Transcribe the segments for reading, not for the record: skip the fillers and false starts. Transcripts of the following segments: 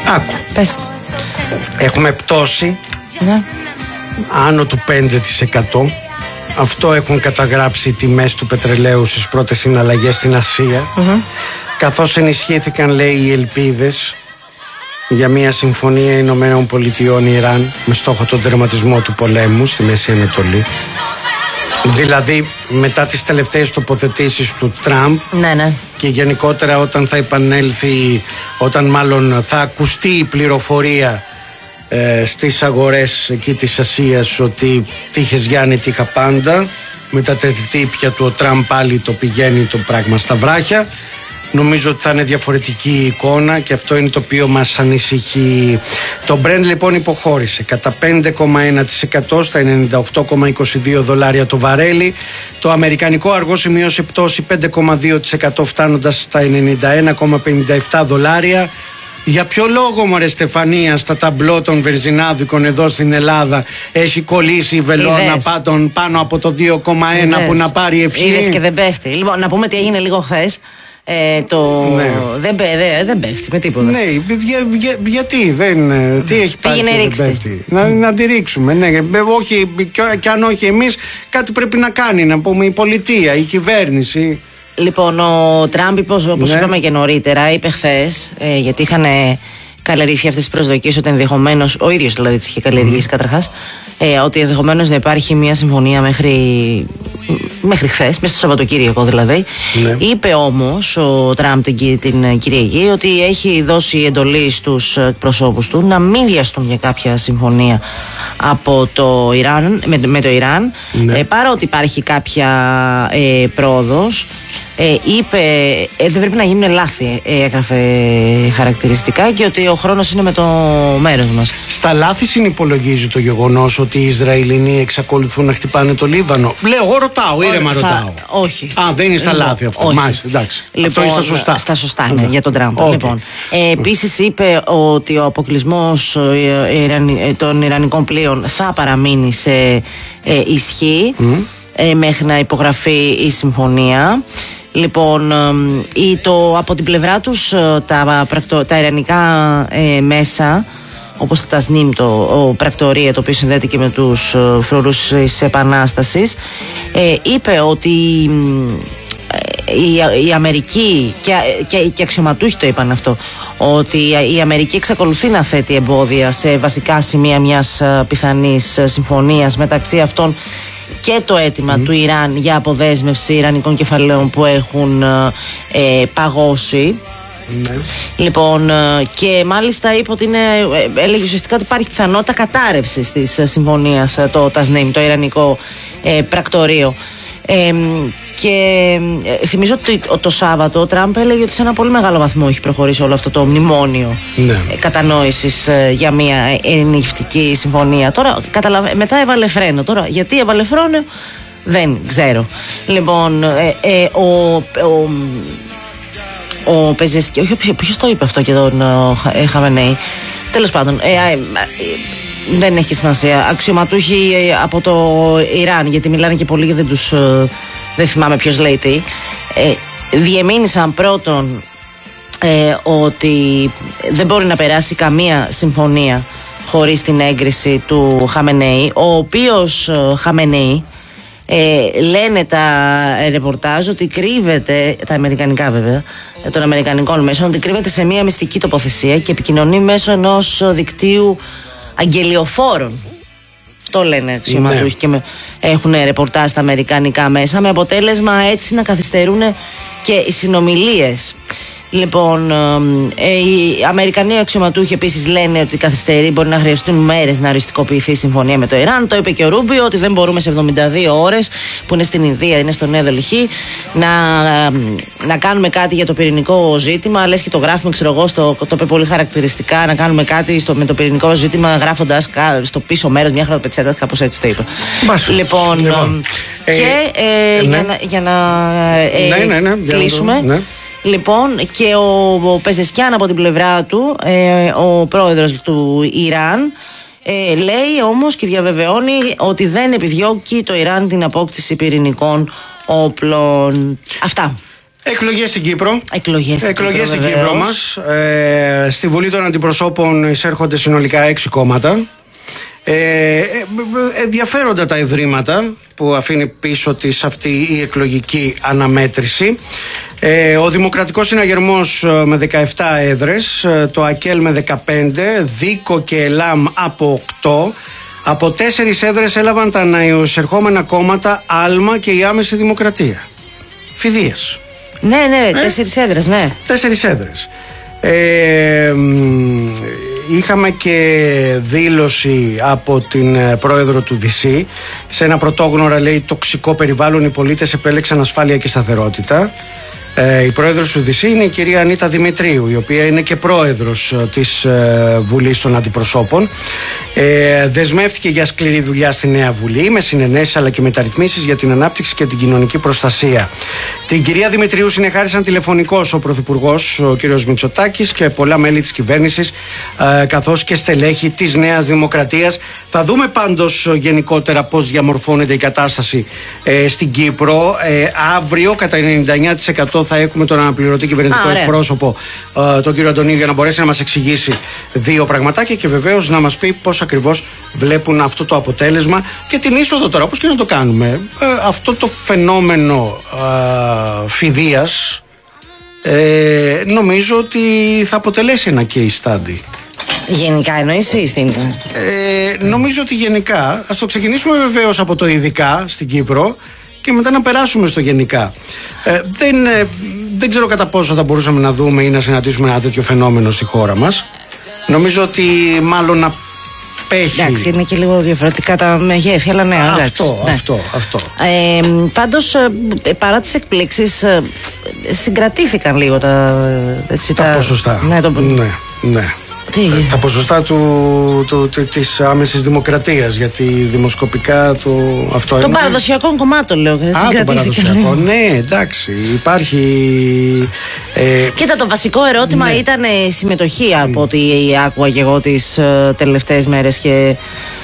Άκου. Πες. Έχουμε πτώση άνω του 5%. Αυτό έχουν καταγράψει οι τιμές του πετρελαίου στις πρώτες συναλλαγές στην Ασία. Καθώς ενισχύθηκαν, λέει, οι ελπίδες για μια συμφωνία Ηνωμένων Πολιτειών Ιράν με στόχο τον τερματισμό του πολέμου στη Μέση Ανατολή. Δηλαδή μετά τις τελευταίες τοποθετήσεις του Τραμπ, και γενικότερα όταν θα επανέλθει, όταν μάλλον θα ακουστεί η πληροφορία στις αγορές εκεί της Ασίας ότι τύχες Γιάννη τύχα πάντα, με τα τερτύπια του ο Τραμπ πάλι το πηγαίνει το πράγμα στα βράχια. Νομίζω ότι θα είναι διαφορετική η εικόνα και αυτό είναι το οποίο μας ανησυχεί. Το Brent λοιπόν υποχώρησε κατά 5,1% στα $98,22 το βαρέλι. Το αμερικανικό αργό σημείωσε πτώση 5,2% φτάνοντας στα $91,57. Για ποιο λόγο, μωρέ Στεφανία, στα ταμπλό των βενζινάδικων εδώ στην Ελλάδα έχει κολλήσει η βελόνα πάνω από το 2,1 που να πάρει ευχή? Είδες και δεν πέφτει. Λοιπόν, να πούμε τι έγινε λίγο χθες. Δεν πέφτει με τίποτα. Ναι, γιατί τι έχει πάρει και δεν πέφτει? Να τη ρίξουμε. Ναι, όχι, και αν όχι εμείς, κάτι πρέπει να κάνει, να πούμε, η πολιτεία, η κυβέρνηση. Λοιπόν, ο Τραμπ, όπως είπαμε και νωρίτερα, είπε χθες, γιατί είχαν καλλιεργήσει αυτές τις προσδοκίες, ότι ενδεχομένως, ο ίδιος δηλαδή τις είχε καλλιεργήσει καταρχάς, ότι ενδεχομένως να υπάρχει μια συμφωνία μέχρι χθες, μέσα στο Σαββατοκύριακο δηλαδή. Είπε όμως ο Τραμπ την Κυριακή ότι έχει δώσει εντολή στους εκπροσώπους του να μην βιαστούν για κάποια συμφωνία από το Ιράν, με το Ιράν, παρότι υπάρχει κάποια πρόοδος. Είπε δεν πρέπει να γίνουν λάθη, έγραφε χαρακτηριστικά, και ότι ο χρόνος είναι με το μέρος μας. Στα λάθη συνυπολογίζει το γεγονός ότι οι Ισραηλινοί εξακολουθούν να χτυπάνε το Λίβανο? Λέω, εγώ ρωτάω, ήρεμα ρωτάω. Όχι. Δεν είναι στα λάθη αυτό. Μάλιστα, εντάξει. Λοιπόν, αυτό είναι στα σωστά. Στα σωστά, ναι, για τον Τραμπ. Λοιπόν, επίσης είπε ότι ο αποκλεισμός των Ιρανικών πλοίων θα παραμείνει σε ισχύ μέχρι να υπογραφεί η συμφωνία. Λοιπόν, από την πλευρά τους τα ιρανικά μέσα, όπως το Τασνίμ, το πρακτορείο, το οποίο συνδέεται και με τους φρουρούς της Επανάστασης, είπε ότι η Αμερική και αξιωματούχοι το είπαν αυτό, ότι η Αμερική εξακολουθεί να θέτει εμπόδια σε βασικά σημεία μιας πιθανής συμφωνίας, μεταξύ αυτών και το αίτημα του Ιράν για αποδέσμευση ιρανικών κεφαλαίων που έχουν παγώσει. Λοιπόν, και μάλιστα είπε ότι έλεγε ουσιαστικά ότι υπάρχει πιθανότητα κατάρρευσης της συμφωνίας, το Τασνίμ, το ιρανικό πρακτορείο. Και θυμίζω ότι το Σάββατο ο Τραμπ έλεγε ότι σε ένα πολύ μεγάλο βαθμό έχει προχωρήσει όλο αυτό το μνημόνιο κατανόησης για μια ειρηνευτική συμφωνία. Τώρα μετά έβαλε φρένο. Τώρα γιατί έβαλε φρένο δεν ξέρω. Λοιπόν, ο Πεζεσκή, όχι, ποιος το είπε αυτό και τον Χαμενέη, τέλος πάντων, δεν έχει σημασία, αξιωματούχοι από το Ιράν, γιατί μιλάνε και πολλοί και δεν θυμάμαι ποιος λέει τι, διεμήνυσαν πρώτον ότι δεν μπορεί να περάσει καμία συμφωνία χωρίς την έγκριση του Χαμενέη, ο οποίος Χαμενέη, λένε τα ρεπορτάζ ότι κρύβεται, τα αμερικανικά βέβαια, των αμερικανικών μέσων, ότι κρύβεται σε μια μυστική τοποθεσία και επικοινωνεί μέσω ενός δικτύου αγγελιοφόρων. Το λένε αξιωματούχοι και έχουν ρεπορτάζ στα αμερικανικά μέσα, με αποτέλεσμα έτσι να καθυστερούν και οι συνομιλίες. Λοιπόν, οι Αμερικανοί αξιωματούχοι επίσης λένε ότι καθυστερεί, μπορεί να χρειαστούν μέρες να οριστικοποιηθεί η συμφωνία με το Ιράν. Το είπε και ο Ρούμπιο ότι δεν μπορούμε σε 72 ώρες, που είναι στην Ινδία, είναι στο Νέο Δελχή, να κάνουμε κάτι για το πυρηνικό ζήτημα. Λες και το γράφουμε, ξέρω εγώ, το είπε πολύ χαρακτηριστικά, να κάνουμε κάτι με το πυρηνικό ζήτημα, γράφοντας στο πίσω μέρος μια χαρτοπετσέτα, κάπως έτσι το είπε. Λοιπόν, για να κλείσουμε. Λοιπόν, και ο Πεζεσκιάν από την πλευρά του, ο πρόεδρος του Ιράν, λέει όμως και διαβεβαιώνει ότι δεν επιδιώκει το Ιράν την απόκτηση πυρηνικών όπλων. Αυτά. Εκλογές στην Κύπρο. Εκλογές στην Κύπρο μας. Στη Βουλή των Αντιπροσώπων εισέρχονται συνολικά 6 κόμματα. Ενδιαφέροντα τα ευρήματα που αφήνει πίσω της αυτή η εκλογική αναμέτρηση. Ο Δημοκρατικός Συναγερμός με 17 έδρες, το ΑΚΕΛ με 15, ΔΙΚΟ και ΕΛΑΜ από 8. Από 4 έδρες έλαβαν τα νεοεισερχόμενα κόμματα ΑΛΜΑ και η Άμεση Δημοκρατία. Φιδείας. Ναι, 4 έδρες, ναι. 4 έδρες. Είχαμε και δήλωση από την πρόεδρο του ΔΥΣΥ. Σε ένα πρωτόγνωρα, λέει, τοξικό περιβάλλον οι πολίτες επέλεξαν ασφάλεια και σταθερότητα. Η πρόεδρος του ΔΥΣΥ είναι η κυρία Ανίτα Δημητρίου, η οποία είναι και πρόεδρος της Βουλής των Αντιπροσώπων. Δεσμεύτηκε για σκληρή δουλειά στη Νέα Βουλή, με συνενέσεις αλλά και μεταρρυθμίσεις για την ανάπτυξη και την κοινωνική προστασία. Την κυρία Δημητρίου συνεχάρισαν τηλεφωνικώς ο Πρωθυπουργός, ο κύριος Μητσοτάκης, και πολλά μέλη της κυβέρνησης, καθώς και στελέχη της Νέας Δημοκρατίας. Θα δούμε πάντως γενικότερα πώς διαμορφώνεται η κατάσταση στην Κύπρο. Αύριο, κατά 99%, θα έχουμε τον αναπληρωτή κυβερνητικό εκπρόσωπο, τον κύριο Αντωνίου, για να μπορέσει να μας εξηγήσει 2 πραγματάκια και βεβαίως να μας πει πώς ακριβώς βλέπουν αυτό το αποτέλεσμα και την είσοδο τώρα, πώς και να το κάνουμε. Αυτό το φαινόμενο φιδείας νομίζω ότι θα αποτελέσει ένα case study. Γενικά εννοείς ή στην... Νομίζω ότι γενικά. Ας το ξεκινήσουμε βεβαίως από το ειδικά στην Κύπρο και μετά να περάσουμε στο γενικά. Δεν ξέρω κατά πόσο θα μπορούσαμε να δούμε ή να συναντήσουμε ένα τέτοιο φαινόμενο στη χώρα μας. Νομίζω ότι μάλλον απέχει. Εντάξει, είναι και λίγο διαφορετικά τα μεγέθη, αλλά ναι, αυτό. Πάντως, παρά τις εκπλήξεις, συγκρατήθηκαν λίγο τα ποσοστά. Ναι. Τα ποσοστά της άμεσης δημοκρατίας, γιατί δημοσκοπικά αυτό των παραδοσιακών κομμάτων, λέω. Των παραδοσιακών, ναι, εντάξει. Υπάρχει. Κοίτα, το βασικό ερώτημα ήταν συμμετοχή, από ό,τι άκουγα και εγώ τις τελευταίες μέρες και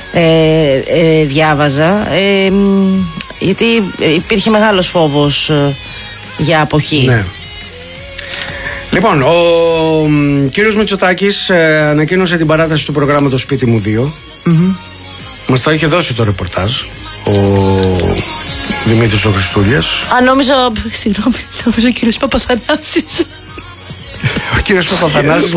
διάβαζα. Γιατί υπήρχε μεγάλος φόβος για αποχή. Ναι. Λοιπόν, ο κύριος Μητσοτάκης ανακοίνωσε την παράταση του προγράμματος Σπίτι μου 2. Μας τα είχε δώσει το ρεπορτάζ ο Δημήτρης ο Χριστούλιας. Νόμιζα ο κύριος Παπαθανάσης. Ο κύριος Παπαθανάσης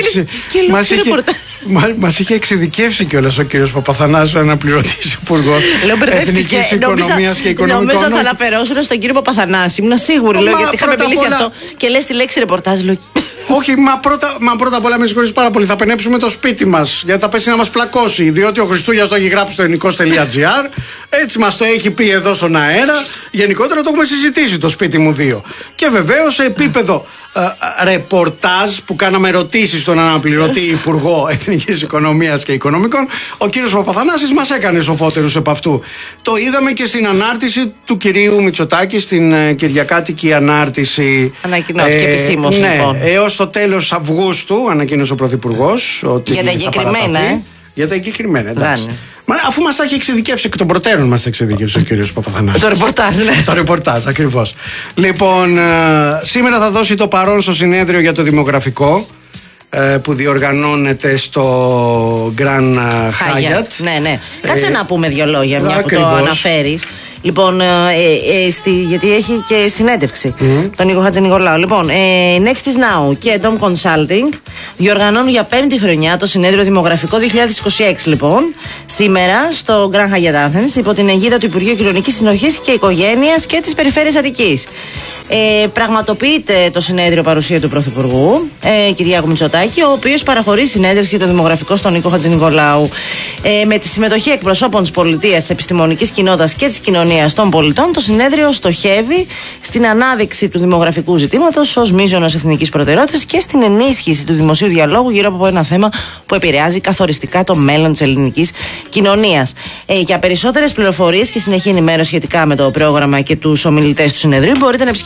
μας είχε εξειδικεύσει κιόλας ο κύριος Παπαθανάσης, ο αναπληρωτής υπουργός Εθνικής Οικονομίας και Οικονομικών. Νομίζω θα αναφερόσουν στον κύριο Παπαθανάση. Ήμουν σίγουρη, λέω, γιατί είχαμε μιλήσει αυτό και λες τη λέξη ρεπορτάζ. Όχι, μα πρώτα απ' όλα με συγχωρείς πάρα πολύ. Θα πενέψουμε το σπίτι μας, γιατί θα πέσει να μας πλακώσει. Διότι ο Χριστούλιας το έχει γράψει στο ελληνικός.gr. Έτσι μας το έχει πει εδώ στον αέρα. Γενικότερα το έχουμε συζητήσει το Σπίτι μου 2. Και βεβαίως σε επίπεδο ρεπορτάζ που κάναμε ερωτήσεις στον αναπληρωτή Υπουργό Εθνικής Οικονομίας και Οικονομικών, ο κύριος Παπαθανάσης μας έκανε σοφότερους επ' αυτού. Το είδαμε και στην ανάρτηση του κυρίου Μητσοτάκη, στην κυριακάτικη ανάρτηση. Ανακοινώθηκε επισήμως, λοιπόν. Έως το τέλος Αυγούστου ανακοίνωσε ο Πρωθυπουργός. Για τα εγκεκριμένα, Για τα εγκεκριμένα, εντάξει. Μα αφού μας τα έχει εξειδικεύσει εκ των προτέρων, μας τα εξειδικεύσει ο κύριος Παπαθανάσης. Το ρεπορτάζ, ναι. Το ρεπορτάζ, ακριβώς. Λοιπόν, σήμερα θα δώσει το παρόν στο συνέδριο για το δημογραφικό που διοργανώνεται στο Grand Hyatt. Ναι. Κάτσε να πούμε 2 λόγια, μια που το αναφέρεις. Λοιπόν, γιατί έχει και συνέντευξη τον Νίκο Χατζηνικολάου. Λοιπόν, Next is Now και Dom Consulting διοργανώνουν για 5η χρονιά το συνέδριο δημογραφικό 2026, λοιπόν, σήμερα στο Grand Hyatt Athens, υπό την αιγίδα του Υπουργείου Κοινωνικής Συνοχής και Οικογένειας και της Περιφέρειας Αττικής. Πραγματοποιείται το συνέδριο παρουσία του Πρωθυπουργού, Κυριάκου Μητσοτάκη, ο οποίος παραχωρεί συνέντευξη για το δημογραφικό στον Νίκο Χατζηνικολάου. Με τη συμμετοχή εκπροσώπων της πολιτείας, της επιστημονικής κοινότητας και της κοινωνίας των πολιτών, το συνέδριο στοχεύει στην ανάδειξη του δημογραφικού ζητήματος ως μείζωνος εθνικής προτεραιότητας και στην ενίσχυση του δημοσίου διαλόγου γύρω από ένα θέμα που επηρεάζει καθοριστικά το μέλλον της ελληνικής κοινωνίας. Για περισσότερες πληροφορίες και συνεχή ενημέρωση σχετικά με το πρόγραμμα και τους ομιλητές του συνεδρίου, μπορείτε να επισκεφτείτε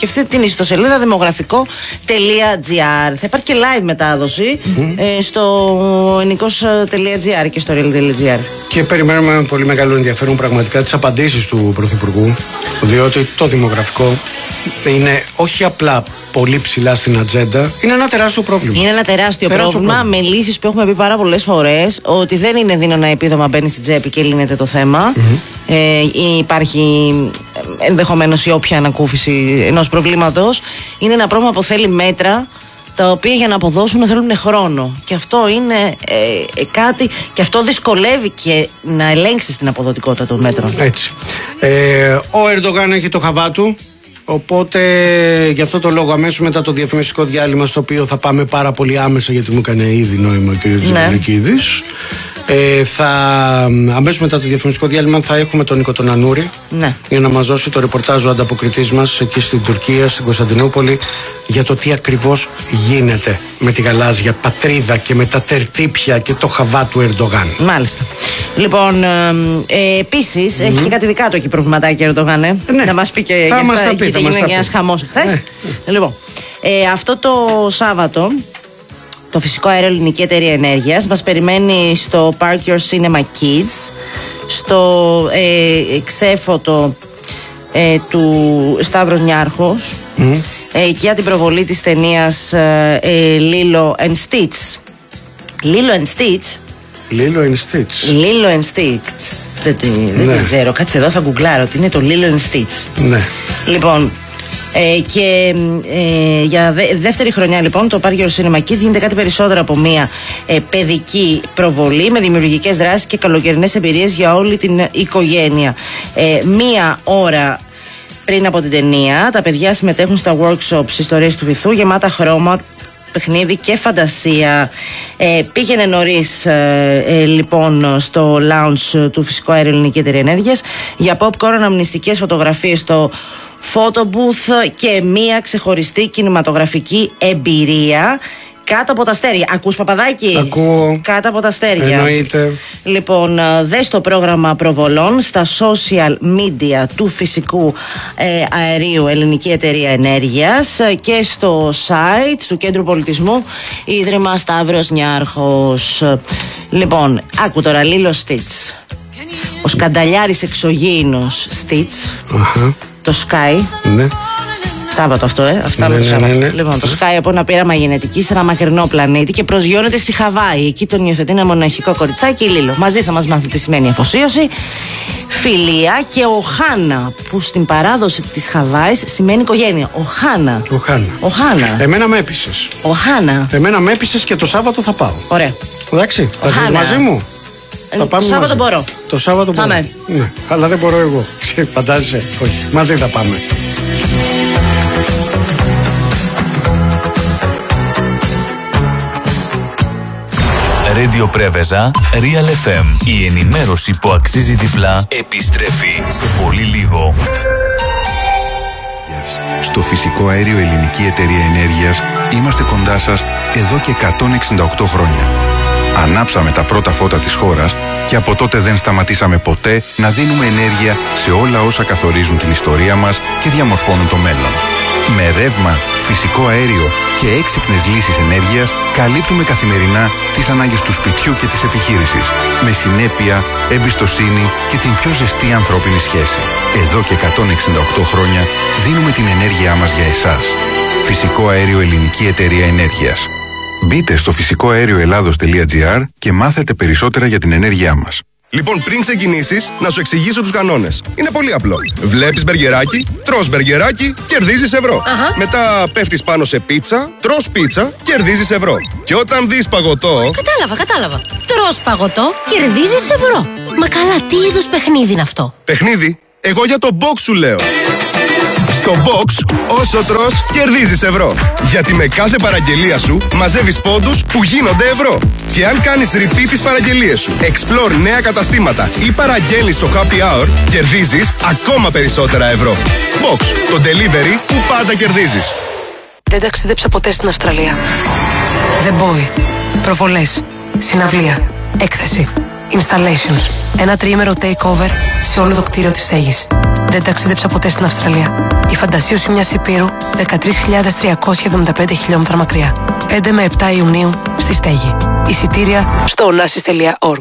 επισκεφτείτε την ιστοσελίδα δημογραφικό.gr. Θα υπάρχει και live μετάδοση στο ενικός.gr και στο real.gr. Και περιμένουμε με πολύ μεγάλο ενδιαφέρον πραγματικά τις απαντήσεις του Πρωθυπουργού, διότι το δημογραφικό είναι όχι απλά πολύ ψηλά στην ατζέντα, είναι ένα τεράστιο πρόβλημα. Είναι ένα τεράστιο πρόβλημα με λύσεις που έχουμε πει πάρα πολλές φορές, ότι δεν είναι δίνω ένα επίδομα, μπαίνει στην τσέπη και λύνεται το θέμα. Υπάρχει ενδεχομένως η όποια ανακούφιση ενός προβλήματος. Είναι ένα πρόβλημα που θέλει μέτρα, τα οποία για να αποδώσουν θέλουν χρόνο. Και αυτό είναι κάτι, και αυτό δυσκολεύει και να ελέγξεις την αποδοτικότητα των μέτρων. Έτσι. Ο Ερντογάν έχει το χαβά του. Οπότε γι' αυτό το λόγο αμέσως μετά το διαφημιστικό διάλειμμα, στο οποίο θα πάμε πάρα πολύ άμεσα, γιατί μου έκανε ήδη νόημα ο κ. Ζελενικίδης, αμέσως μετά το διαφημιστικό διάλειμμα θα έχουμε τον Νίκο τον Ανούρη, για να μας δώσει το ρεπορτάζ ο ανταποκριτής μας εκεί στην Τουρκία, στην Κωνσταντινούπολη, για το τι ακριβώς γίνεται με τη γαλάζια πατρίδα και με τα τερτύπια και το χαβά του Ερντογάν. Μάλιστα. Λοιπόν, επίσης έχει και κάτι δικά του εκεί προβληματάκι ο Ερντογάν, να μας πει και θα μας τα πει. Έγινε και ένας χαμός εχθές. Λοιπόν, αυτό το Σάββατο το Φυσικό Αέριο Ελληνική Εταιρεία Ενέργειας μας περιμένει στο Park Your Cinema Kids, στο ξέφωτο του Σταύρος Νιάρχος, για την προβολή της ταινίας Lilo and Stitch. Lilo and Stitch. Lilo and Stitch. Lilo and Stitch. Δεν ξέρω, κάτσε εδώ θα γκουγκλάρω τι είναι το Lilo and Stitch. Ναι. Λοιπόν, και για δεύτερη χρονιά λοιπόν το Park Your Cinema Kids γίνεται κάτι περισσότερο από μια παιδική προβολή με δημιουργικές δράσεις και καλοκαιρινές εμπειρίες για όλη την οικογένεια. Μία ώρα πριν από την ταινία τα παιδιά συμμετέχουν στα workshops ιστορίες του βυθού, γεμάτα χρώμα, παιχνίδι και φαντασία. Πήγαινε νωρίς λοιπόν στο lounge του Φυσικού Αέριου Ελληνική Εταιρεία Ενέργειας για popcorn, αναμνηστικές φωτογραφίες στο photo booth και μία ξεχωριστή κινηματογραφική εμπειρία κάτω από τα αστέρια. Ακούς, Παπαδάκη? Ακούω. Κάτω από τα αστέρια. Εννοείται. Λοιπόν, δες το πρόγραμμα προβολών στα social media του Φυσικού Αερίου Ελληνική Εταιρεία Ενέργειας και στο site του Κέντρου Πολιτισμού Ίδρυμα Σταύρος Νιάρχος. Λοιπόν, άκου τώρα, Lilo Stitch. Ο σκανταλιάρης εξωγήινος Stitch. Το Sky. Ναι. Σάββατο αυτό, αυτά με το Σάββατο. Λοιπόν, το Sky από ένα πείραμα γενετική σε ένα μακρινό πλανήτη και προσγειώνεται στη Χαβάη. Εκεί τον υιοθετεί ένα μοναχικό κοριτσάκι, η Λίλο. Μαζί θα μας μάθει τι σημαίνει αφοσίωση, φιλία και ο Χάνα, που στην παράδοση της Χαβάης σημαίνει οικογένεια. Ο Χάνα. Εμένα με έπεισες. Ο Χάνα. Εμένα με έπεισες και το Σάββατο θα πάω. Ωραία. Εντάξει, θα έρθεις μαζί μου. Το Σάββατο μπορώ. Το Σάββατο μπορώ. Πάμε. Ναι, αλλά δεν μπορώ εγώ. Φαντάζεσαι. Όχι. Μαζί θα πάμε. Radio Πρέβεζα, Real FM. Η ενημέρωση που αξίζει διπλά επιστρέφει σε πολύ λίγο. Στο Φυσικό Αέριο Ελληνική Εταιρεία Ενέργειας είμαστε κοντά σας εδώ και 168 χρόνια. Ανάψαμε τα πρώτα φώτα της χώρας και από τότε δεν σταματήσαμε ποτέ να δίνουμε ενέργεια σε όλα όσα καθορίζουν την ιστορία μας και διαμορφώνουν το μέλλον. Με ρεύμα, φυσικό αέριο και έξυπνες λύσεις ενέργειας καλύπτουμε καθημερινά τις ανάγκες του σπιτιού και της επιχείρησης, με συνέπεια, εμπιστοσύνη και την πιο ζεστή ανθρώπινη σχέση. Εδώ και 168 χρόνια δίνουμε την ενέργειά μας για εσάς. Φυσικό Αέριο Ελληνική Εταιρεία Ενέργειας. Μπείτε στο φυσικοαερioελλάδος.gr και μάθετε περισσότερα για την ενέργειά μας. Λοιπόν, πριν ξεκινήσεις, να σου εξηγήσω τους κανόνες. Είναι πολύ απλό. Βλέπεις μπεργκεράκι, τρως μπεργκεράκι, κερδίζεις ευρώ. Μετά πέφτεις πάνω σε πίτσα, τρως πίτσα, κερδίζεις ευρώ. Και όταν δεις παγωτό... Κατάλαβα. Τρως παγωτό, κερδίζεις ευρώ. Μα καλά, τι είδους παιχνίδι είναι αυτό? Παιχνίδι? Εγώ για το box σου λέω. Στο box, όσο τρως, κερδίζεις ευρώ. Γιατί με κάθε παραγγελία σου μαζεύεις πόντους που γίνονται ευρώ. Και αν κάνεις repeat τις παραγγελίες σου, explore νέα καταστήματα ή παραγγέλνεις στο happy hour, κερδίζεις ακόμα περισσότερα ευρώ. Box, το delivery που πάντα κερδίζεις. Δεν ταξίδεψα ποτέ στην Αυστραλία. The Boy. Προβολές. Συναυλία. Έκθεση. Installations. Ένα τριήμερο takeover σε όλο το κτίριο της στέγης. Δεν ταξίδεψα ποτέ στην Αυστραλία. Η φαντασίωση μιας υπήρου 13.375 χιλιόμετρα μακριά. 5 με 7 Ιουνίου στη Στέγη. Εισιτήρια στο onassis.org.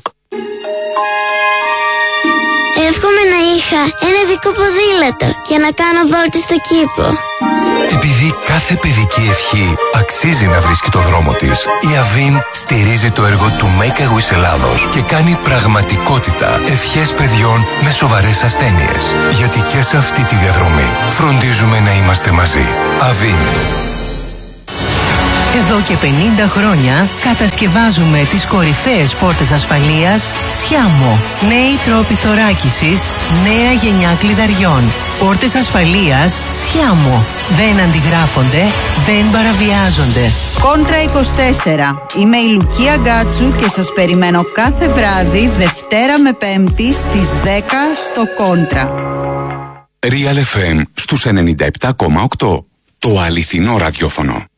Εύχομαι να είχα ένα δικό ποδήλατο για να κάνω βόλτες στο κήπο. Επειδή κάθε παιδική ευχή αξίζει να βρίσκει το δρόμο της, η Avin στηρίζει το έργο του Make a Wish Ελλάδος και κάνει πραγματικότητα ευχές παιδιών με σοβαρές ασθένειες. Γιατί και σε αυτή τη διαδρομή φροντίζουμε να είμαστε μαζί. Avin. Εδώ και 50 χρόνια κατασκευάζουμε τις κορυφαίες πόρτες ασφαλείας Sciamo. Νέοι τρόποι θωράκισης, νέα γενιά κλειδαριών. Πόρτες ασφαλείας Sciamo. Δεν αντιγράφονται, δεν παραβιάζονται. Κόντρα 24. Είμαι η Λουκία Γκάτσου και σας περιμένω κάθε βράδυ Δευτέρα με Πέμπτη στις 10 στο Κόντρα. Real FM στους 97,8. Το αληθινό ραδιόφωνο.